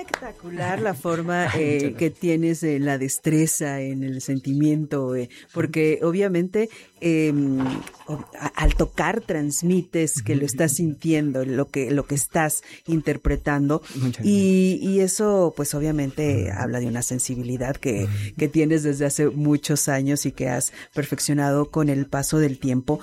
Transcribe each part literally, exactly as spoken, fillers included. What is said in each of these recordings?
espectacular la forma eh, que tienes, eh, la destreza en el sentimiento, eh, porque obviamente eh, a, al tocar transmites que lo estás sintiendo, lo que lo que estás interpretando, y, y eso pues obviamente habla de una sensibilidad que, que tienes desde hace muchos años y que has perfeccionado con el paso del tiempo.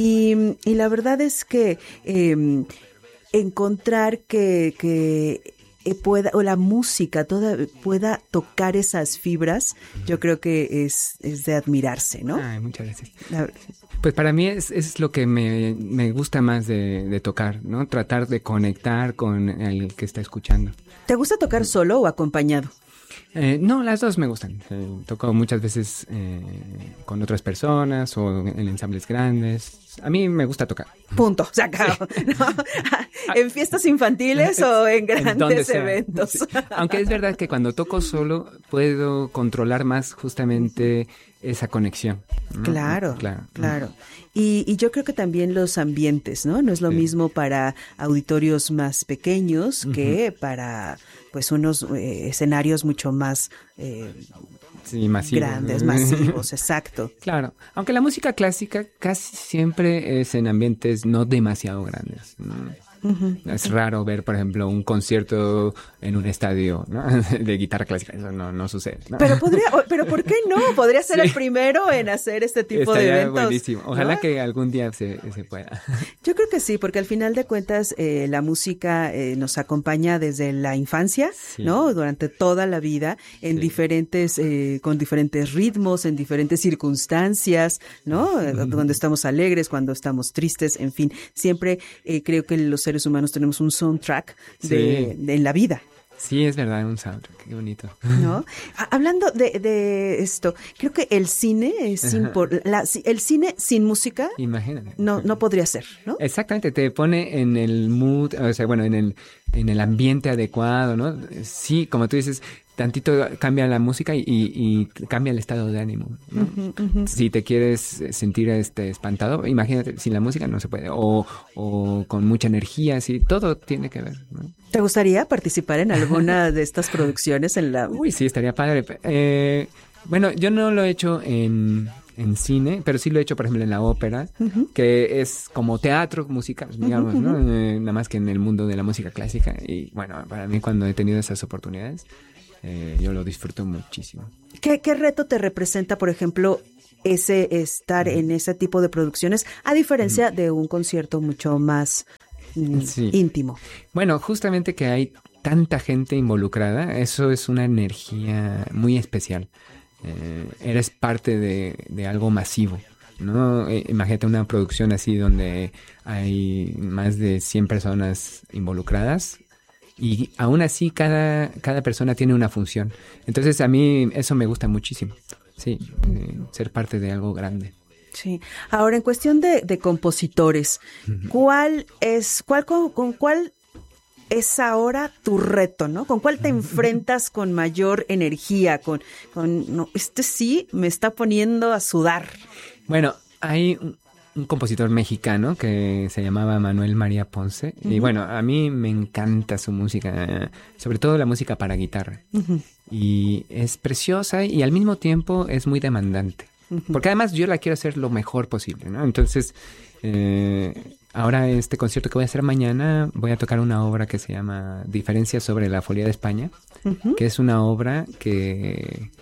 Y, y la verdad es que eh, encontrar que, que pueda, o la música toda pueda tocar esas fibras, yo creo que es, es de admirarse, ¿no? Ay, muchas gracias. La, pues para mí es, es lo que me, me gusta más de, de tocar, ¿no? Tratar de conectar con el que está escuchando. ¿Te gusta tocar solo o acompañado? Eh, no, las dos me gustan. Eh, toco muchas veces eh, con otras personas o en ensambles grandes. A mí me gusta tocar. Punto, se acabó. Sí. ¿No? ¿En fiestas infantiles o en grandes eventos? Sí. Aunque es verdad que cuando toco solo puedo controlar más justamente esa conexión, ¿no? Claro, claro. claro. Y, y yo creo que también los ambientes, ¿no? No es lo sí. mismo para auditorios más pequeños uh-huh. que para pues unos eh, escenarios mucho más eh, sí, masivos, grandes, masivos, exacto. Claro, aunque la música clásica casi siempre es en ambientes no demasiado grandes, ¿no? Uh-huh. Es raro ver, por ejemplo, un concierto en un estadio, ¿no? de guitarra clásica. Eso no, no sucede, ¿no? Pero podría, pero ¿por qué no? Podría ser sí. el primero en hacer este tipo Estaría de eventos. Buenísimo. Ojalá, ¿no?, que algún día se, se pueda. Yo creo que sí, porque al final de cuentas eh, la música eh, nos acompaña desde la infancia, sí. ¿no? Durante toda la vida, en sí. diferentes, eh, con diferentes ritmos, en diferentes circunstancias, ¿no? Uh-huh. Cuando estamos alegres, cuando estamos tristes, en fin. Siempre eh, creo que los seres humanos tenemos un soundtrack de, sí. de en la vida. Sí, es verdad, un soundtrack, qué bonito. ¿No? Hablando de, de esto, creo que el cine es impor- la, el cine sin música, imagínate, no no podría ser, ¿no? Exactamente, te pone en el mood, o sea, bueno, en el en el ambiente adecuado, ¿no? Sí, como tú dices, tantito cambia la música y, y cambia el estado de ánimo, ¿no? Uh-huh, uh-huh. Si te quieres sentir este espantado, imagínate, sin la música no se puede, o, o con mucha energía, sí, todo tiene que ver, ¿no? ¿Te gustaría participar en alguna de estas producciones en la...? Uy, sí, estaría padre. Eh, bueno, yo no lo he hecho en, en cine, pero sí lo he hecho, por ejemplo, en la ópera, uh-huh. que es como teatro musical, digamos, uh-huh, ¿no? Uh-huh. Eh, nada más que en el mundo de la música clásica. Y bueno, para mí cuando he tenido esas oportunidades, eh, yo lo disfruto muchísimo. ¿Qué, qué reto te representa, por ejemplo, ese estar uh-huh. en ese tipo de producciones, a diferencia uh-huh. de un concierto mucho más... Sí. íntimo? Bueno, justamente que hay tanta gente involucrada, eso es una energía muy especial. Eh, eres parte de, de algo masivo, ¿no? Eh, imagínate una producción así donde hay más de cien personas involucradas y aún así cada, cada persona tiene una función. Entonces a mí eso me gusta muchísimo, sí, eh, ser parte de algo grande. Sí. Ahora, en cuestión de, de compositores, ¿cuál es, cuál, con, con cuál es ahora tu reto, ¿no? ¿Con cuál te enfrentas con mayor energía? Con, con, no, este sí me está poniendo a sudar. Bueno, hay un, un compositor mexicano que se llamaba Manuel María Ponce. Uh-huh. Y bueno, a mí me encanta su música, sobre todo la música para guitarra. Uh-huh. Y es preciosa y al mismo tiempo es muy demandante. Porque además yo la quiero hacer lo mejor posible, ¿no? Entonces, eh, ahora este concierto que voy a hacer mañana, voy a tocar una obra que se llama Diferencias sobre la folía de España, uh-huh. que es una obra que,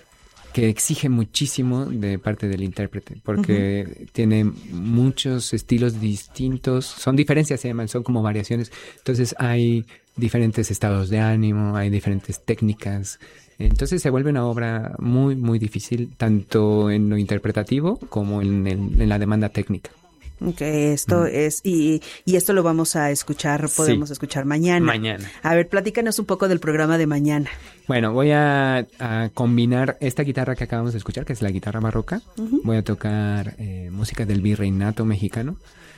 que exige muchísimo de parte del intérprete, porque uh-huh. tiene muchos estilos distintos, son diferencias, se llaman, son como variaciones. Entonces hay diferentes estados de ánimo, hay diferentes técnicas. Entonces se vuelve una obra muy, muy difícil, tanto en lo interpretativo como en, el, en la demanda técnica. Ok, esto mm. es, y, y esto lo vamos a escuchar, podemos sí. escuchar mañana. Mañana. A ver, platícanos un poco del programa de mañana. Bueno, voy a, a combinar esta guitarra que acabamos de escuchar, que es la guitarra barroca. Uh-huh. Voy a tocar eh, música del virreinato mexicano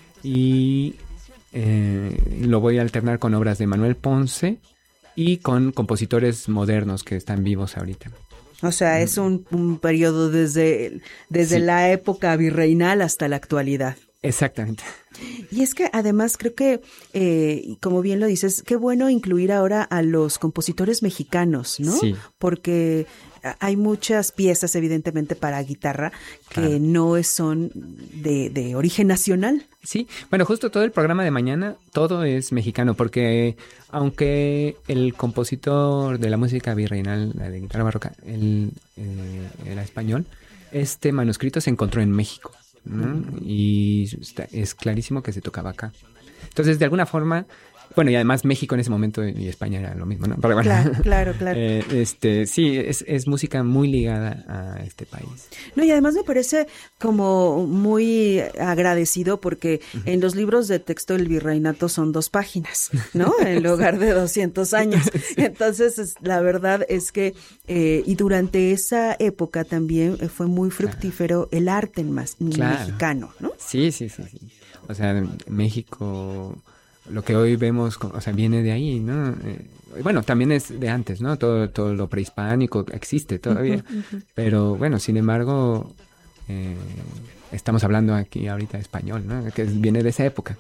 y eh, lo voy a alternar con obras de Manuel Ponce y con compositores modernos que están vivos ahorita. O sea, es un, un periodo desde, desde sí. la época virreinal hasta la actualidad. Exactamente. Y es que además creo que, eh, como bien lo dices, qué bueno incluir ahora a los compositores mexicanos, ¿no? Sí. Porque hay muchas piezas, evidentemente, para guitarra que Claro. no son de, de origen nacional. Sí, bueno, justo todo el programa de mañana, todo es mexicano, porque aunque el compositor de la música virreinal, la de guitarra barroca, el, eh, era español, este manuscrito se encontró en México, ¿no? Y está- es clarísimo que se tocaba acá. Entonces, de alguna forma, bueno, y además México en ese momento y España era lo mismo, ¿no? Pero bueno, Claro, claro, claro. eh, este, sí, es, es música muy ligada a este país. No, y además me parece como muy agradecido porque en los libros de texto del virreinato son dos páginas, ¿no? En lugar de doscientos años. Entonces, es- la verdad es que, eh, y durante esa época también eh, fue muy fructífero el arte en mas- Claro. mexicano, ¿no? Sí, sí, sí, sí. O sea, México, lo que hoy vemos, o sea, viene de ahí, ¿no? Eh, bueno, también es de antes, ¿no? Todo, todo lo prehispánico existe todavía. Pero bueno, sin embargo, eh, estamos hablando aquí ahorita español, ¿no? Que viene de esa época.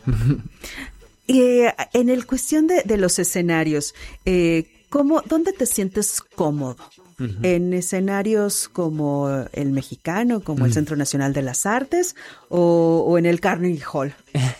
Y eh, en el cuestión de, de los escenarios, eh, ¿cómo, dónde te sientes cómodo? Ujú. ¿En escenarios como el mexicano, como el Centro Nacional de las Artes, o, o en el Carnegie Hall?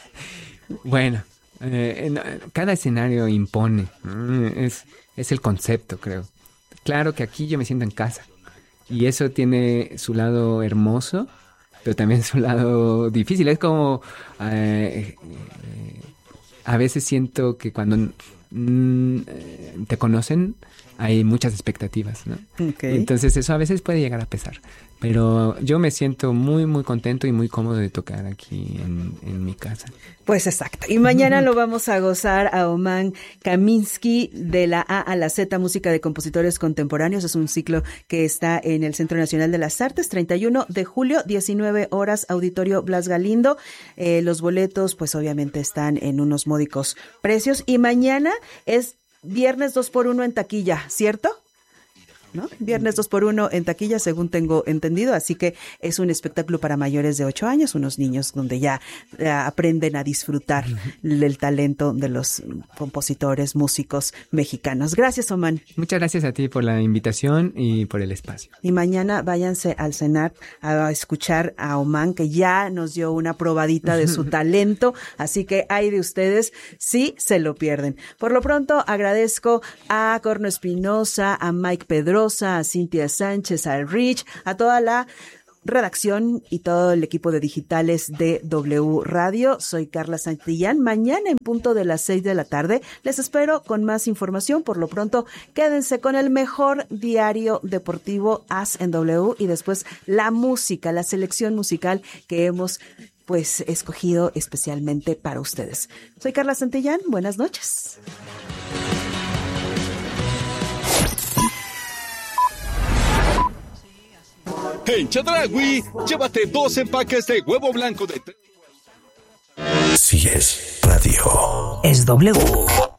Bueno, eh, en- cada escenario impone, ¿no? es, es el concepto, creo. Claro que aquí yo me siento en casa y eso tiene su lado hermoso, pero también su lado difícil. Es como, eh, eh, a veces siento que cuando mm, eh, te conocen hay muchas expectativas, ¿no? Ok. Entonces eso a veces puede llegar a pesar. Pero yo me siento muy, muy contento y muy cómodo de tocar aquí en, en mi casa. Pues exacto. Y mañana lo vamos a gozar a Oman Kaminsky de la A a la Z, música de compositores contemporáneos. Es un ciclo que está en el Centro Nacional de las Artes, treinta y uno de julio, diecinueve horas, Auditorio Blas Galindo. Eh, los boletos, pues obviamente están en unos módicos precios. Y mañana es viernes dos por uno en taquilla, ¿cierto? ¿No? Viernes dos por uno en taquilla, según tengo entendido, así que es un espectáculo para mayores de ocho años, unos niños donde ya eh, aprenden a disfrutar el talento de los compositores, músicos mexicanos. Gracias, Oman. Muchas gracias a ti por la invitación y por el espacio. Y mañana váyanse al CENART a escuchar a Oman, que ya nos dio una probadita de su talento, así que hay de ustedes si se lo pierden. Por lo pronto, agradezco a Corno Espinosa, a Mike Pedrosa, a Cintia Sánchez, a Rich, a toda la redacción y todo el equipo de digitales de W Radio. Soy Carla Santillán. Mañana en punto de las seis de la tarde les espero con más información. Por lo pronto, quédense con el mejor diario deportivo As en W y después la música, la selección musical que hemos pues escogido especialmente para ustedes. Soy Carla Santillán. Buenas noches. En Chedraui, llévate dos empaques de huevo blanco de... Si es radio. Es W.